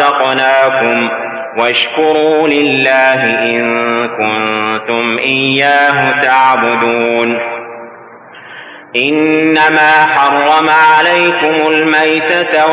رزقناكم واشكروا لله إن كنتم إياه تعبدون. إنما حرم عليكم الميتة